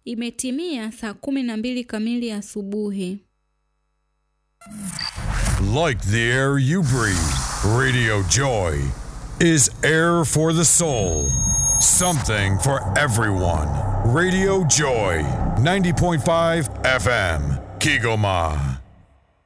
Imetimia saa 12 kamili asubuhi. Like the air you breathe, Radio Joy is air for the soul. Something for everyone. Radio Joy, 90.5 FM, Kigoma.